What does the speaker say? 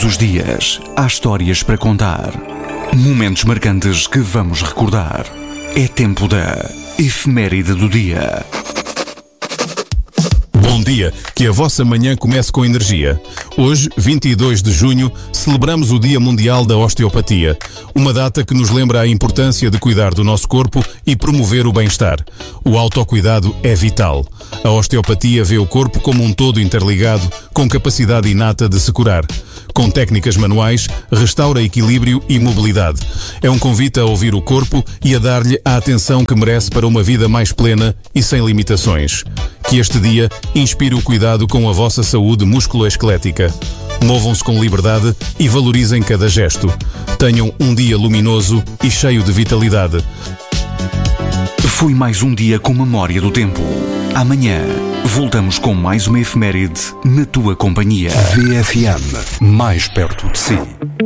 Todos os dias há histórias para contar. Momentos marcantes que vamos recordar. É tempo da efeméride do dia. Bom dia, que a vossa manhã comece com energia. Hoje, 22 de junho, celebramos o Dia Mundial da Osteopatia, uma data que nos lembra a importância de cuidar do nosso corpo e promover o bem-estar. O autocuidado é vital. A osteopatia vê o corpo como um todo interligado, com capacidade inata de se curar. Com técnicas manuais, restaura equilíbrio e mobilidade. É um convite a ouvir o corpo e a dar-lhe a atenção que merece para uma vida mais plena e sem limitações. Que este dia inspire o cuidado com a vossa saúde musculoesquelética. Movam-se com liberdade e valorizem cada gesto. Tenham um dia luminoso e cheio de vitalidade. Foi mais um dia com memória do tempo. Amanhã voltamos com mais uma efeméride na tua companhia. VFM, mais perto de si.